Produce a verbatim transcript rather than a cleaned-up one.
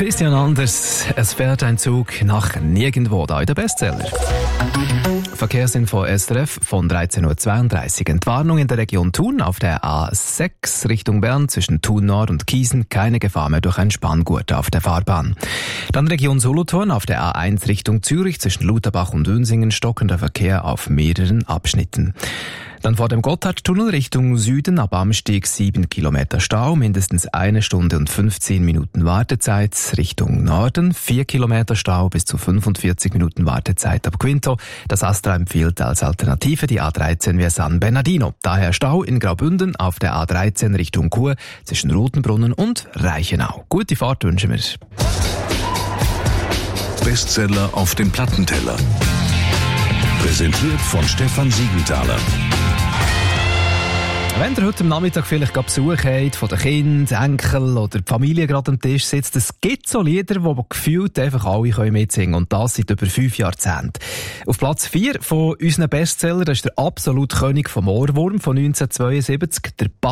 Christian Anders, es fährt ein Zug nach nirgendwo, da in der Bestseller. Verkehrsinfo S R F von dreizehn Uhr zweiunddreißig. Entwarnung in der Region Thun auf der A sechs Richtung Bern zwischen Thun Nord und Kiesen. Keine Gefahr mehr durch ein Spanngurt auf der Fahrbahn. Dann Region Solothurn auf der A eins Richtung Zürich zwischen Lutherbach und Dönsingen. Stockender Verkehr auf mehreren Abschnitten. Dann vor dem Gotthardtunnel Richtung Süden ab Amsteg sieben Kilometer Stau, mindestens eine Stunde und fünfzehn Minuten Wartezeit. Richtung Norden vier Kilometer Stau, bis zu fünfundvierzig Minuten Wartezeit ab Quinto. Das Astra empfiehlt als Alternative die A dreizehn via San Bernardino. Daher Stau in Graubünden auf der A dreizehn Richtung Chur zwischen Rotenbrunnen und Reichenau. Gute Fahrt wünschen wir. Bestseller auf dem Plattenteller. Präsentiert von Stefan Siegenthaler. Wenn ihr heute am Nachmittag vielleicht gerade Besuch habt von den Kindern, Enkel oder die Familie gerade am Tisch sitzt, es gibt so Lieder, die gefühlt einfach alle mitsingen können. Und das seit über fünf Jahrzehnten. Auf Platz vier von unseren Bestsellern, das ist der absolute König vom Ohrwurm von neunzehnhundertzweiundsiebzig, der